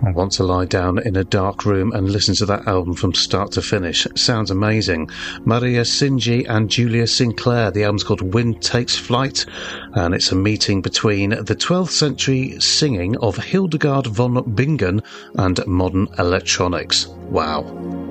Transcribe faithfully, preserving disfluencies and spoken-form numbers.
I want to lie down in a dark room and listen to that album from start to finish. Sounds amazing. Maria Sinji and Julia Sinclair. The album's called Wind Takes Flight, and it's a meeting between the twelfth century singing of Hildegard von Bingen and modern electronics. Wow.